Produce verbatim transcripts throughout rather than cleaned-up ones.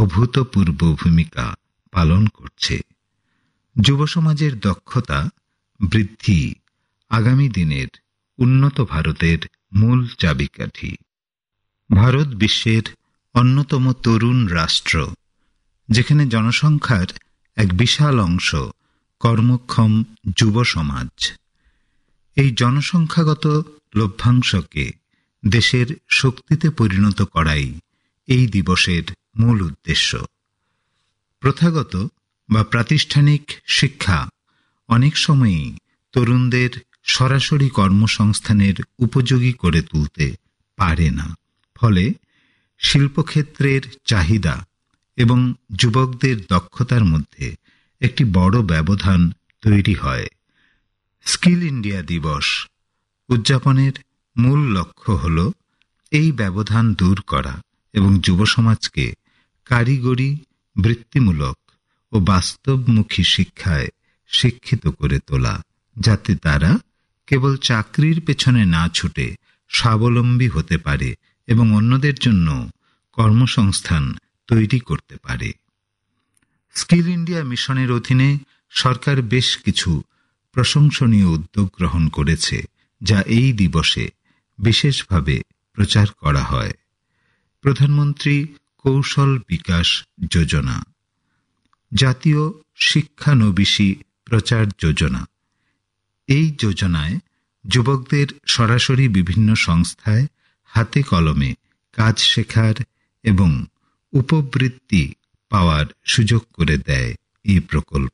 অভূতপূর্ব ভূমিকা পালন করছে। যুব সমাজের দক্ষতা বৃদ্ধি আগামী দিনের উন্নত ভারতের মূল চাবিকাঠি। ভারত বিশ্বের অন্যতম তরুণ রাষ্ট্র, যেখানে জনসংখ্যার এক বিশাল অংশ কর্মক্ষম যুব সমাজ। এই জনসংখ্যাগত লভ্যাংশকে দেশের শক্তিতে পরিণত করাই এই দিবসের মূল উদ্দেশ্য। প্রথাগত বা প্রাতিষ্ঠানিক শিক্ষা অনেক সময়ই তরুণদের সরাসরি কর্মসংস্থানের উপযোগী করে তুলতে পারে না, ফলে শিল্পক্ষেত্রের চাহিদা এবং যুবকদের দক্ষতার মধ্যে একটি বড় ব্যবধান তৈরি হয়। স্কিল ইন্ডিয়া দিবস উদযাপনের মূল লক্ষ্য হল এই ব্যবধান দূর করা এবং যুব সমাজকে কারিগরি, বৃত্তিমূলক ও বাস্তবমুখী শিক্ষায় শিক্ষিত করে তোলা, যাতে তারা কেবল চাকরির পেছনে না ছুটে স্বাবলম্বী হতে পারে এবং অন্যদের জন্য কর্মসংস্থান তৈরি করতে পারে। স্কিল ইন্ডিয়া মিশনের অধীনে সরকার বেশ কিছু প্রশংসনীয় উদ্যোগ গ্রহণ করেছে, যা এই দিবসে বিশেষভাবে প্রচার করা হয়। প্রধানমন্ত্রী কৌশল বিকাশ যোজনা, জাতীয় শিক্ষানবিশী প্রচার যোজনা। এই যোজনায় যুবকদের সরাসরি বিভিন্ন সংস্থায় হাতে কলমে কাজ শেখার এবং উপবৃত্তি পাওয়ার সুযোগ করে দেয় এই প্রকল্প।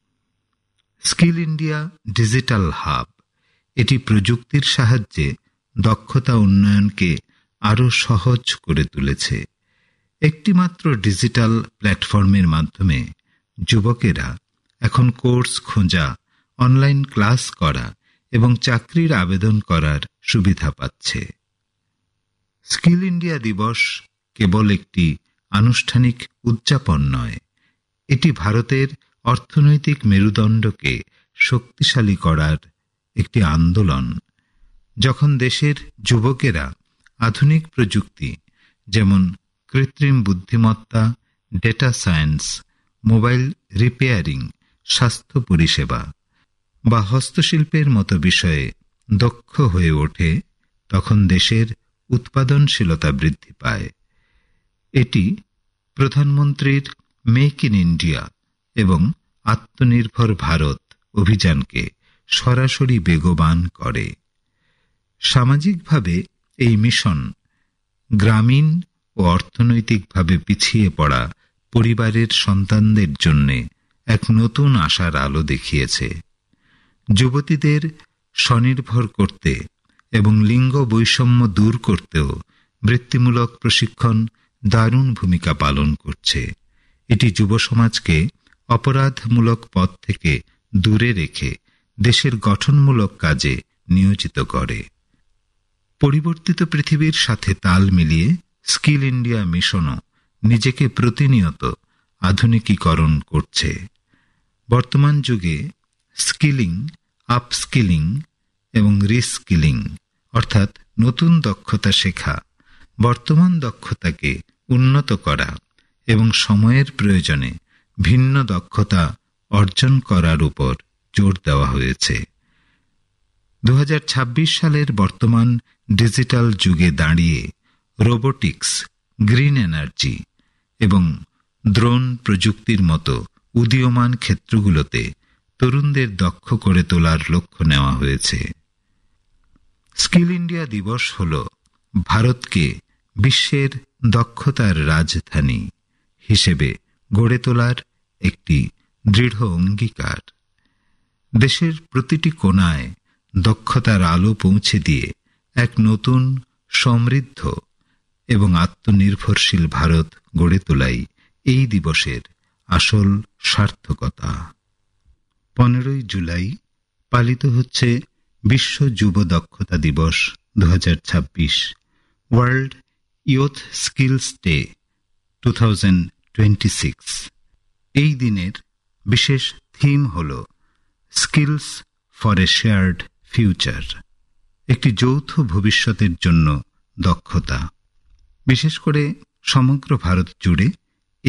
স্কিল ইন্ডিয়া ডিজিটাল হাব, এটি প্রযুক্তির সাহায্যে দক্ষতা উন্নয়নকে আরও সহজ করে তুলেছে। একটিমাত্র ডিজিটাল প্ল্যাটফর্মের মাধ্যমে যুবকেরা এখন কোর্স খোঁজা, অনলাইন ক্লাস করা এবং চাকরির আবেদন করার সুবিধা পাচ্ছে। স্কিল ইন্ডিয়া দিবস কেবল একটি আনুষ্ঠানিক উদযাপন নয়, এটি ভারতের অর্থনৈতিক মেরুদণ্ডকে শক্তিশালী করার একটি আন্দোলন। যখন দেশের যুবকেরা আধুনিক প্রযুক্তি যেমন কৃত্রিম বুদ্ধিমত্তা, ডেটা সায়েন্স, মোবাইল রিপেয়ারিং, স্বাস্থ্য পরিষেবা বা হস্তশিল্পের মতো বিষয়ে দক্ষ হয়ে ওঠে, তখন দেশের উৎপাদনশীলতা বৃদ্ধি পায়। এটি প্রধানমন্ত্রীর মেক ইন ইন্ডিয়া এবং আত্মনির্ভর ভারত অভিযানকে সরাসরি বেগবান করে। সামাজিকভাবে এই মিশন গ্রামীণ ও অর্থনৈতিকভাবে পিছিয়ে পড়া পরিবারের সন্তানদের জন্য এক নতুন আশার আলো দেখিয়েছে। যুবতীদের স্বনির্ভর করতে এবং লিঙ্গ বৈষম্য দূর করতেও বৃত্তিমূলক প্রশিক্ষণ দারুণ ভূমিকা পালন করছে। এটি যুব সমাজকে অপরাধমূলক পথ থেকে দূরে রেখে দেশের গঠনমূলক কাজে নিয়োজিত করে। পরিবর্তিত পৃথিবীর সাথে তাল মিলিয়ে স্কিল ইন্ডিয়া মিশনও নিজেকে প্রতিনিয়ত আধুনিকীকরণ করছে। বর্তমান যুগে স্কিলিং, আপস্কিলিং এবং রিস্কিলিং অর্থাৎ নতুন দক্ষতা শেখা, বর্তমান দক্ষতাকে উন্নত করা এবং সময়ের প্রয়োজনে ভিন্ন দক্ষতা অর্জন করার উপর জোর দেওয়া হয়েছে। দু হাজার ছাব্বিশ সালের বর্তমান ডিজিটাল যুগে দাঁড়িয়ে রোবোটিক্স, গ্রিন এনার্জি এবং দ্রোণ প্রযুক্তির মতো উদীয়মান ক্ষেত্রগুলোতে তরুণদের দক্ষ করে তোলার লক্ষ্য নেওয়া হয়েছে। স্কিল ইন্ডিয়া দিবস হল ভারতকে বিশ্বের দক্ষতার রাজধানী হিসেবে গড়ে তোলার একটি দৃঢ় অঙ্গীকার। দেশের প্রতিটি কোণায় দক্ষতার আলো পৌঁছে দিয়ে এক নতুন, সমৃদ্ধ এবং আত্মনির্ভরশীল ভারত গড়ে তোলাই এই দিবসের আসল সার্থকতা। পনেরোই জুলাই পালিত হচ্ছে বিশ্ব যুব দক্ষতা দিবস দু হাজার ছাব্বিশ, world youth skills day to thousand twenty six. এই দিনের বিশেষ থিম হল skills for a shared future, একটি যৌথ ভবিষ্যতের জন্য দক্ষতা। বিশেষ করে সমগ্র ভারত জুড়ে